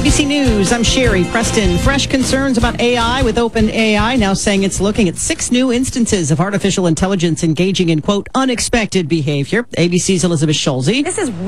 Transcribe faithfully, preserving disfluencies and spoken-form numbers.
B C News, I'm Sherry Preston. Fresh concerns about A I with OpenAI now saying it's looking at six new instances of artificial intelligence engaging in, quote, unexpected behavior. A B C's Elizabeth Schulze. This is